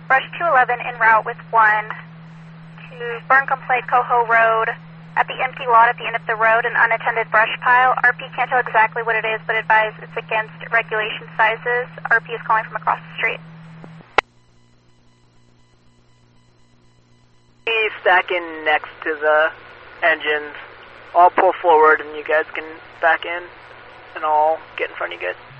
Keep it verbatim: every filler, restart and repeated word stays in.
Brush two eleven en route with one to Burncombe Plate, Coho Road. At the empty lot at the end of the road, an unattended brush pile. R P can't tell exactly what it is, but advise it's against regulation sizes. R P is calling from across the street. Stack in next to the engines. I'll pull forward and you guys can back in, and I'll get in front of you guys.